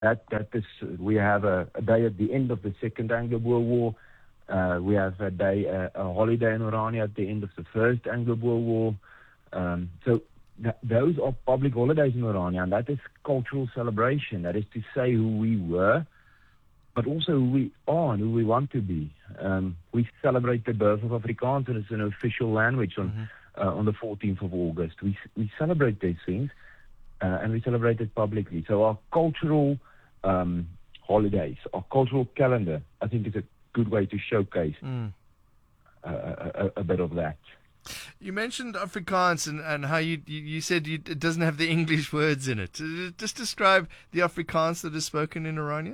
That is, we have a day at the end of the Second Anglo-Boer War. We have a day, a holiday in Orania at the end of the First Anglo-Boer War. So those are public holidays in Orania, and that is cultural celebration. That is to say who we were, but also who we are and who we want to be. We celebrate the birth of Afrikaans, and it's an official language on the 14th of August. We celebrate these things, and we celebrate it publicly. So our cultural holidays, our cultural calendar, I think is a good way to showcase a bit of that. You mentioned Afrikaans and how you said it doesn't have the English words in it. Just describe the Afrikaans that is spoken in Orania.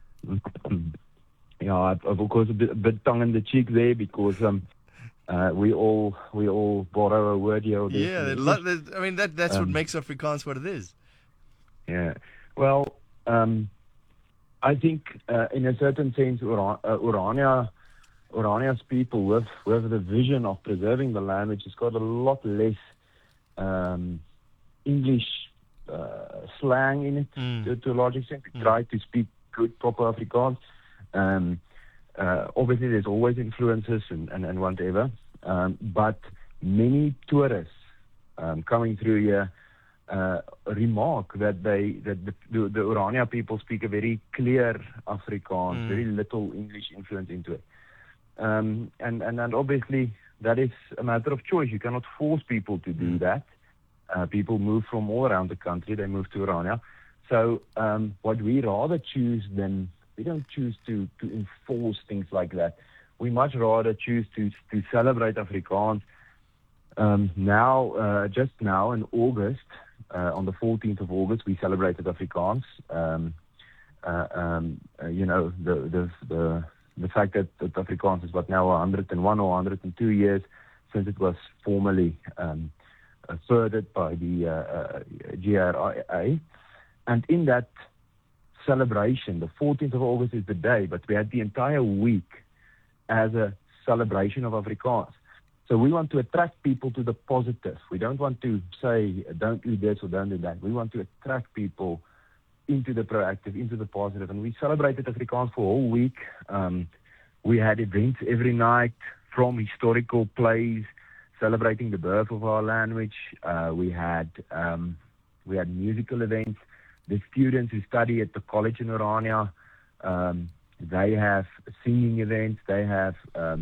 Yeah, I've of course a bit tongue in the cheek there because we all borrow a word here. Yeah, I mean that's what makes Afrikaans what it is. Yeah, well, I think in a certain sense, Orania's people with the vision of preserving the language has got a lot less English slang in it to a large extent. We try to speak good, proper Afrikaans. Obviously, there's always influences and whatever, but many tourists coming through here remark that the Orania people speak a very clear Afrikaans, very little English influence into it. And obviously that is a matter of choice. You cannot force people to do that. People move from all around the country. They move to Orania. So what we rather choose than, we don't choose to enforce things like that. We much rather choose to celebrate Afrikaans. Just now in August, on the 14th of August, we celebrated Afrikaans. You know, the fact that Afrikaans is now 101 or 102 years since it was formally furthered by the GRIA. And in that celebration, the 14th of August is the day, but we had the entire week as a celebration of Afrikaans. So we want to attract people to the positive. We don't want to say, don't do this or don't do that. We want to attract people into the proactive, into the positive. And we celebrated Afrikaans for a whole week. We had events every night, from historical plays, celebrating the birth of our language. We had musical events. The students who study at the college in Orania, they have singing events. They have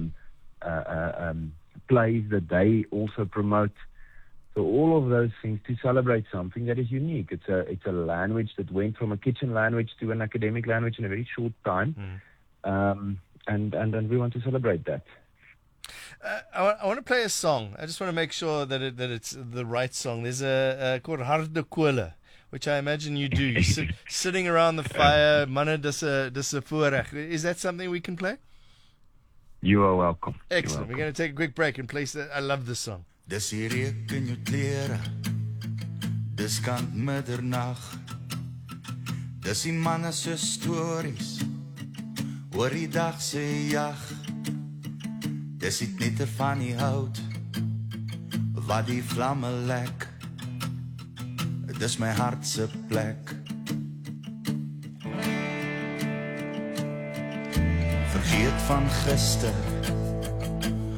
plays that they also promote. So all of those things to celebrate something that is unique. It's a language that went from a kitchen language to an academic language in a very short time, and we want to celebrate that. I want to play a song. I just want to make sure that it's the right song. There's a called Harde Kohle, which I imagine you do. You're sitting around the fire. Manne dis 'n voorreg. Is that something we can play? You are welcome. Excellent. We're going to take a quick break and play that. I love this song. Dis die reuk in jou klere, dis kant middernag, dis die manne se stories, oor die dag se jag, dis die knitter van die hout, wat die vlamme lek, dis my hart se plek. Vergeet van gister,